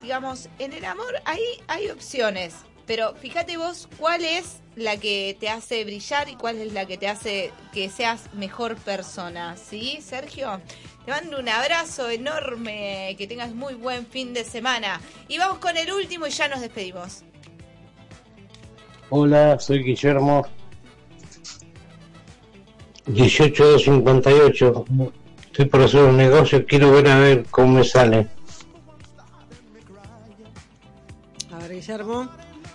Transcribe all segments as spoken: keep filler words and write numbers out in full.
digamos, en el amor ahí hay opciones, pero fíjate vos cuál es la que te hace brillar y cuál es la que te hace que seas mejor persona, ¿sí, Sergio? Te mando un abrazo enorme, que tengas muy buen fin de semana. Y vamos con el último y ya nos despedimos. Hola, soy Guillermo. dieciocho doscientos cincuenta y ocho. Estoy por hacer un negocio, quiero ver a ver cómo me sale. A ver, Guillermo.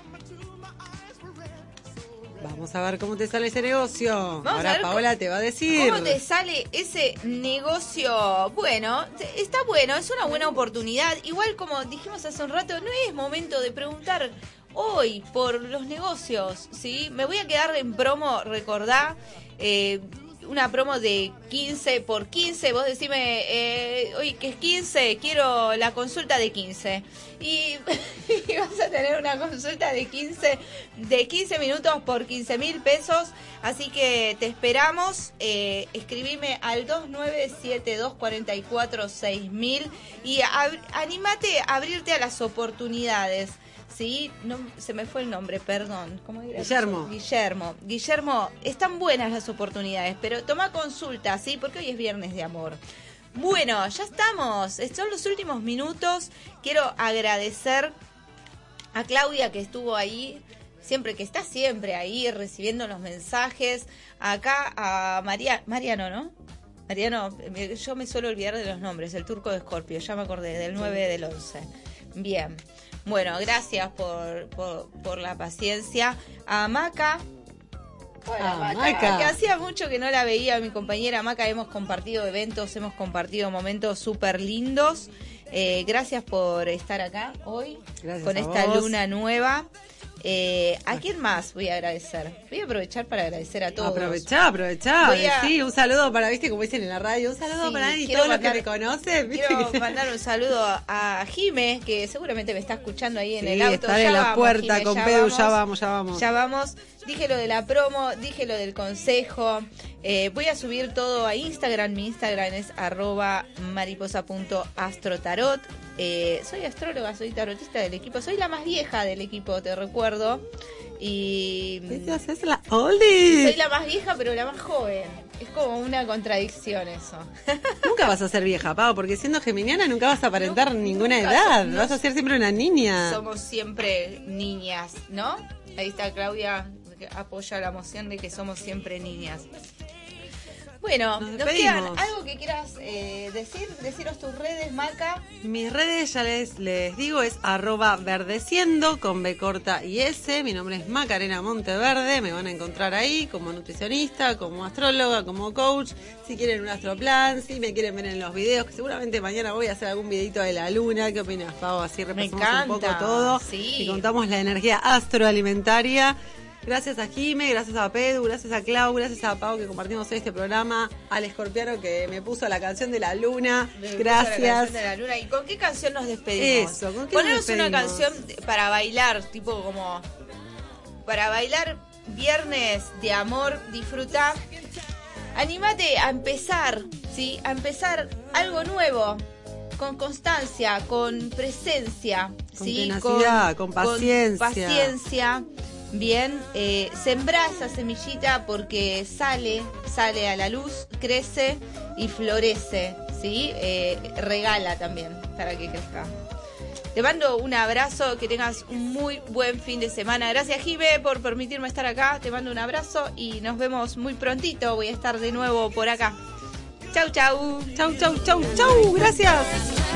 Vamos a ver cómo te sale ese negocio. Vamos Ahora Paola cómo, te va a decir. ¿Cómo te sale ese negocio? Bueno, está bueno, es una buena oportunidad. Igual como dijimos hace un rato, no es momento de preguntar hoy por los negocios, ¿sí? Me voy a quedar en promo, recordá, eh, una promo de quince por quince. Vos decime, eh, oye, que es quince, quiero la consulta de quince. Y, y vas a tener una consulta de quince, de quince minutos por quince mil pesos. Así que te esperamos. Eh, escribime al dos nueve siete dos cuatro cuatro seis mil y ab- animate a abrirte a las oportunidades. Sí, no, se me fue el nombre, perdón. ¿Cómo era? Guillermo. Guillermo. Guillermo, están buenas las oportunidades, pero toma consulta, ¿sí? Porque hoy es viernes de amor. Bueno, ya estamos. Son los últimos minutos. Quiero agradecer a Claudia que estuvo ahí, siempre que está siempre ahí recibiendo los mensajes. Acá a María, Mariano, ¿no? Mariano, yo me suelo olvidar de los nombres. El turco de Escorpio, ya me acordé, del nueve del once. Bien. Bueno, gracias por, por, por la paciencia. A Maca. Hola, Ah, Maca. Maca. Que hacía mucho que no la veía, mi compañera Maca. Hemos compartido eventos, hemos compartido momentos súper lindos. Eh, gracias por estar acá hoy. Gracias con a esta vos. luna nueva. Eh, ¿A quién más voy a agradecer? Voy a aprovechar para agradecer a todos. Aprovechá, aprovechá. Voy a- Sí, un saludo para, viste, como dicen en la radio, un saludo Sí, para Dani y quiero todos los que mandar- me conocen. ¿viste? Quiero que- mandar un saludo a Jime, que seguramente me está escuchando ahí en Sí, el auto. está Ya en la vamos, puerta Jime, con ya Pedro, vamos. ya vamos, ya vamos. Ya vamos. Dije lo de la promo, dije lo del consejo. Eh, voy a subir todo a Instagram. Mi Instagram es arroba mariposa punto astrotarot. Eh, soy astróloga, soy tarotista del equipo. Soy la más vieja del equipo, te recuerdo. Y ¿Viste? Haces la oldie. soy la más vieja, pero la más joven. Es como una contradicción eso. Nunca vas a ser vieja, Pau, porque siendo geminiana nunca vas a aparentar No, ninguna nunca, edad. no. Vas a ser siempre una niña. Somos siempre niñas, ¿no? Ahí está Claudia, que apoya la moción de que somos siempre niñas. Bueno, Nos nos, despedimos. quedan algo que quieras eh, decir, deciros tus redes, Maca. Mis redes, ya les, les digo, es arroba verdeciendo con B corta y S. Mi nombre es Macarena Monteverde. Me van a encontrar ahí como nutricionista, como astróloga, como coach. Si quieren un astroplan, si me quieren ver en los videos, que seguramente mañana voy a hacer algún videito de la luna. ¿Qué opinas, Pau? Así repasamos un poco encanta, todo sí. y contamos la energía astroalimentaria. Gracias a Jime, gracias a Pedro, gracias a Clau, gracias a Pau que compartimos hoy este programa, al escorpiano que me puso la canción de la luna. Me gusta la Gracias. canción de la luna. ¿Y con qué canción nos despedimos? Eso, ¿con qué nos Ponernos una despedimos? canción para bailar, tipo como para bailar viernes de amor, disfruta. Anímate a empezar, ¿sí? A empezar algo nuevo, con constancia, con presencia, Con ¿sí? tenacidad, con paciencia. paciencia. Bien, eh, sembrá esa semillita porque sale, sale a la luz, crece y florece, ¿sí? Eh, regala también para que crezca. Te mando un abrazo, que tengas un muy buen fin de semana. Gracias, Jime, por permitirme estar acá. Te mando un abrazo y nos vemos muy prontito. Voy a estar de nuevo por acá. Chau, chau. Chau, chau, chau, chau. Gracias.